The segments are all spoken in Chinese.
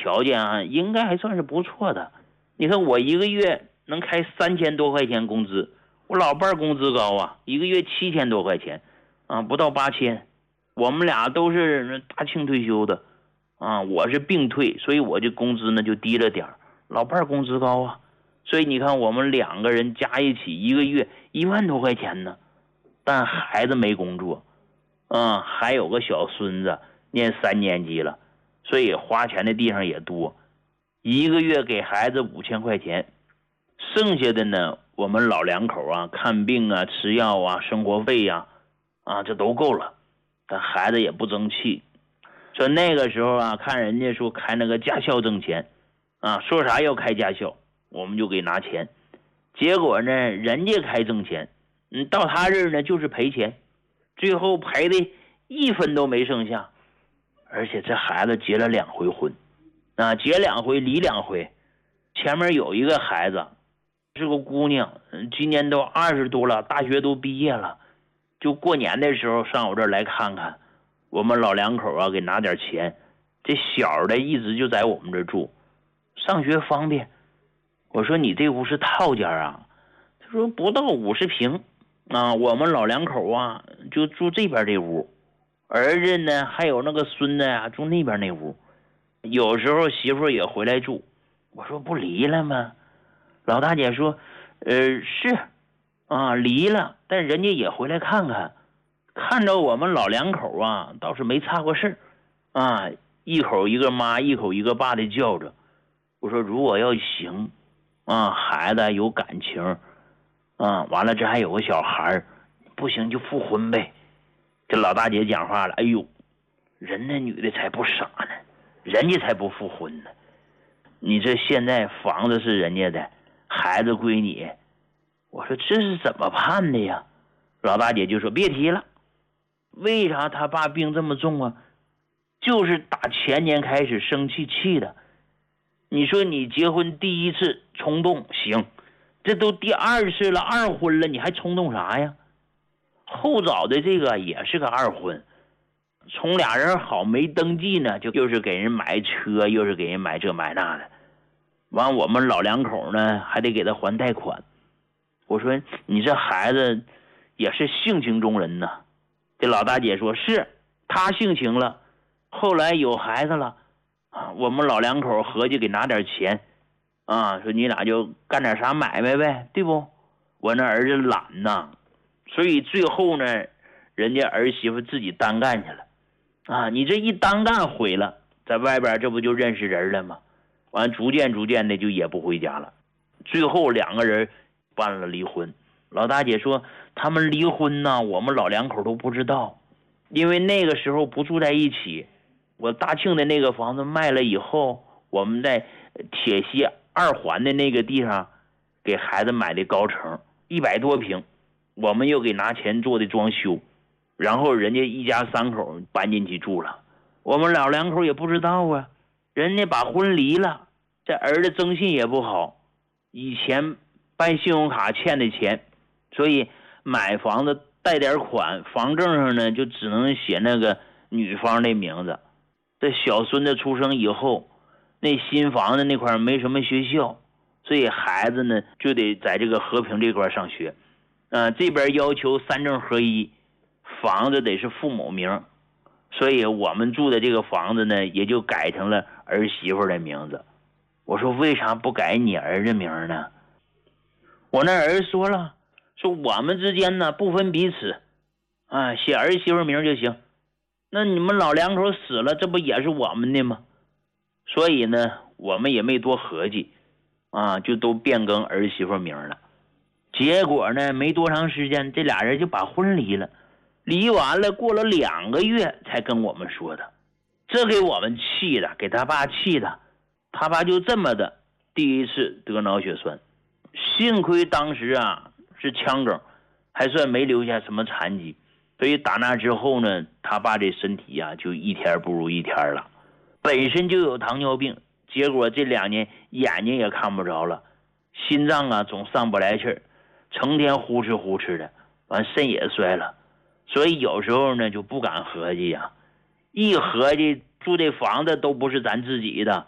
条件啊，应该还算是不错的。你看我一个月能开3000多块钱工资，我老伴儿工资高啊，一个月7000多块钱啊，不到8000。我们俩都是大庆退休的啊，我是病退，所以我这工资呢就低了点儿。老伴儿工资高啊，所以你看我们2个人加一起一个月1万多块钱呢。但孩子没工作，还有个小孙子念3年级了，所以花钱的地方也多。一个月给孩子5000块钱，剩下的呢，我们老两口啊，看病啊、吃药啊、生活费呀，这都够了。但孩子也不争气，说那个时候啊，看人家说开那个驾校挣钱，说啥要开驾校，我们就给拿钱。结果呢，人家开挣钱，到他这儿呢就是赔钱，最后赔的1分都没剩下。而且这孩子结了2回婚，结2回离2回。前面有一个孩子是个姑娘，今年都20多了，大学都毕业了，就过年的时候上我这儿来看看，我们老两口啊给拿点钱。这小的一直就在我们这儿住，上学方便。我说你这屋是套间啊？他说不到50平我们老两口啊就住这边这屋，儿子呢还有那个孙子啊住那边那屋，有时候媳妇也回来住。我说不离了吗？老大姐说是离了，但人家也回来看看，看着我们老两口啊倒是没差过事一口一个妈一口一个爸的叫着。我说如果要行孩子有感情完了这还有个小孩，不行就复婚呗。这老大姐讲话了，哎呦，人那女的才不傻呢，人家才不复婚呢。你这现在房子是人家的，孩子归你。我说这是怎么判的呀？老大姐就说别提了。为啥他爸病这么重啊？就是打前年开始生气的。你说你结婚第一次冲动行，这都第2次了，2婚了，你还冲动啥呀？后找的这个也是个2婚，从俩人好没登记呢，又是给人买车，又是给人买这买那的。完我们老两口呢还得给他还贷款。我说你这孩子也是性情中人呐。这老大姐说是他性情了，后来有孩子了我们老两口合计给拿点钱说你俩就干点啥买卖呗，对不？我那儿子懒呐，所以最后呢人家儿媳妇自己单干去了你这一单干毁了，在外边这不就认识人了吗？完逐渐的就也不回家了。最后2个人办了离婚。老大姐说他们离婚呢，我们老两口都不知道，因为那个时候不住在一起。我大庆的那个房子卖了以后，我们在铁西2环的那个地方给孩子买的高层100多平，我们又给拿钱做的装修，然后人家一家3口搬进去住了。我们老两口也不知道啊，人家把婚离了，这儿子征信也不好，以前办信用卡欠的钱，所以买房子贷点款，房证上呢就只能写那个女方的名字。这小孙子出生以后，那新房子那块没什么学校，所以孩子呢就得在这个和平这块上学这边要求3证合一，房子得是父母名，所以我们住的这个房子呢也就改成了儿媳妇的名字。我说为啥不改你儿子名呢？我那儿子说了，说我们之间呢不分彼此写儿媳妇名就行，那你们老两口死了，这不也是我们的吗？所以呢我们也没多合计就都变更儿媳妇名了。结果呢没多长时间，这俩人就把婚离了。离完了过了2个月才跟我们说的，这给我们气的，给他爸气的。他爸就这么的第一次得脑血栓，幸亏当时是腔梗，还算没留下什么残疾。所以打那之后呢，他爸这身体就一天不如一天了。本身就有糖尿病，结果这2年眼睛也看不着了，心脏总上不来气儿，成天呼哧的，完肾也衰了。所以有时候呢就不敢合计一合计住这房子都不是咱自己的，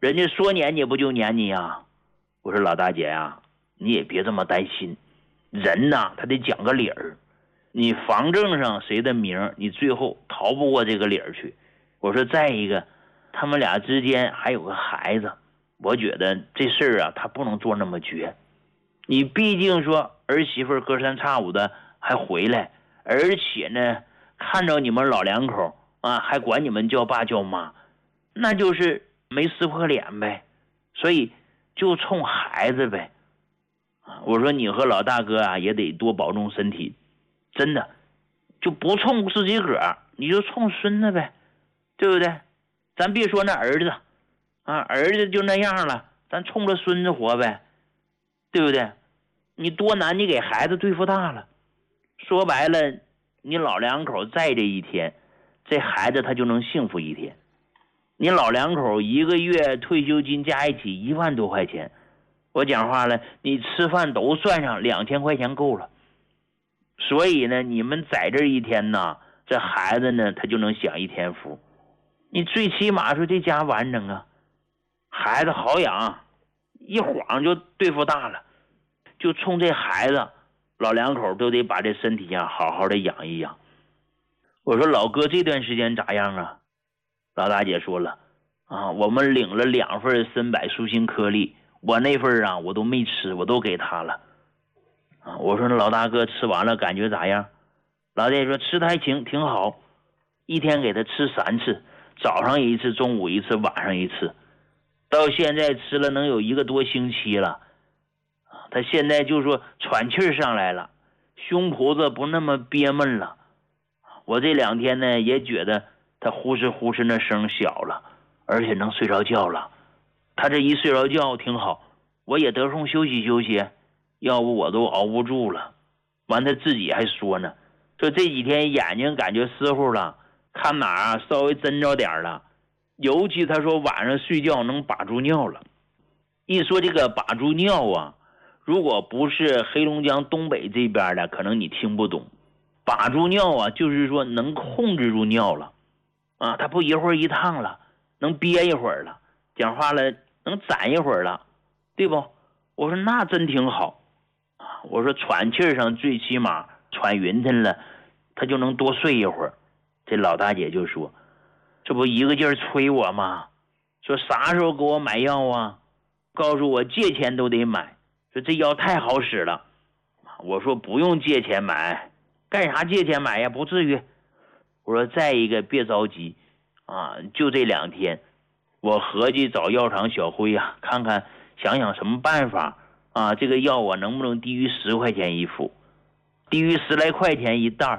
人家说撵你不就撵你呀？我说老大姐呀，你也别这么担心，人呐他得讲个理儿，你房证上谁的名，你最后逃不过这个理儿去。我说再一个，他们俩之间还有个孩子，我觉得这事儿啊他不能做那么绝。你毕竟说儿媳妇隔三差五的还回来，而且呢看着你们老两口啊还管你们叫爸叫妈，那就是没撕破脸呗。所以就冲孩子呗。我说你和老大哥啊也得多保重身体，真的就不冲自己个儿，你就冲孙子呗，对不对？咱别说那儿子啊，儿子就那样了，咱冲着孙子活呗，对不对？你多难你给孩子对付大了，说白了你老两口在这一天，这孩子他就能幸福一天。你老两口一个月退休金加一起1万多块钱，我讲话了，你吃饭都算上2000块钱够了。所以呢你们在这一天呢，这孩子呢他就能享一天福。你最起码说这家完整啊，孩子好养，一晃就对付大了。就冲这孩子，老两口都得把这身体啊好好的养一养。我说老哥这段时间咋样啊？老大姐说了啊，我们领了2份参柏舒心颗粒，我那份啊我都没吃，我都给他了啊。我说老大哥吃完了感觉咋样？老大姐说吃的还挺好，一天给他吃3次，早上1次，中午1次，晚上1次，到现在吃了能有1个多星期了。他现在就说喘气上来了，胸脯子不那么憋闷了。我这2天呢也觉得他呼哧呼哧那声小了，而且能睡着觉了。他这一睡着觉挺好，我也得空休息休息，要不我都熬不住了。完他自己还说呢，说这几天眼睛感觉湿乎了，看哪啊稍微真着点了，尤其他说晚上睡觉能把住尿了。一说这个把住尿啊，如果不是黑龙江东北这边的可能你听不懂。把住尿啊就是说能控制住尿了啊，他不一会儿一趟了，能憋一会儿了，讲话了能攒一会儿了，对不？我说那真挺好啊。我说喘气上最起码喘匀腾了，他就能多睡一会儿。这老大姐就说，这不一个劲儿催我吗？说啥时候给我买药啊？告诉我借钱都得买，说这药太好使了。我说不用借钱买，干啥借钱买呀？不至于。我说再一个别着急啊，就这2天，我合计找药厂小辉啊，看看想想什么办法啊，这个药我能不能低于10块钱一副，低于10来块钱一袋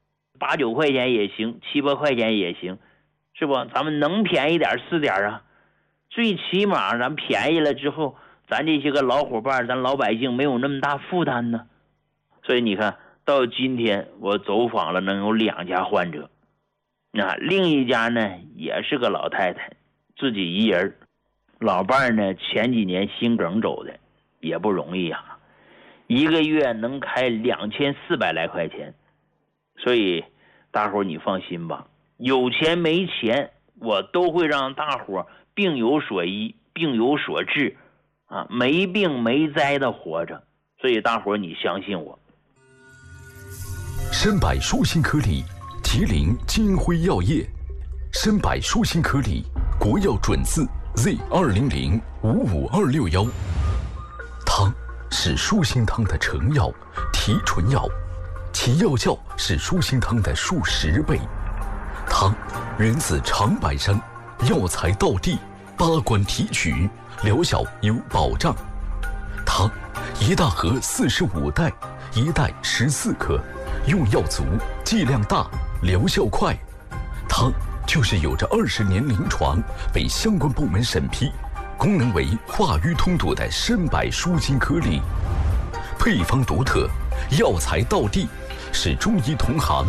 ，8、9块钱也行，7、8块钱也行，是不？咱们能便宜点是点啊。最起码咱便宜了之后，咱这些个老伙伴，咱老百姓没有那么大负担呢。所以你看到今天我走访了能有2家患者，那另一家呢也是个老太太，自己一人，老伴呢前几年心梗走的，也不容易啊，一个月能开2400来块钱。所以大伙你放心吧，有钱没钱我都会让大伙病有所医，病有所治啊，没病没灾的活着。所以大伙你相信我。 参柏舒心颗粒，吉林金辉药业。参柏舒心颗粒，国药准字 Z200-55261。汤是舒心汤的成药、提纯药，其药效是舒心汤的数10倍。汤源自长白山，药材到地，8关提取，疗效有保障。汤1大盒45袋，1袋14克，用药足，剂量大，疗效快。汤就是有着20年临床，被相关部门审批，功能为化瘀通堵的参柏舒心颗粒。配方独特，药材到地，是中医同行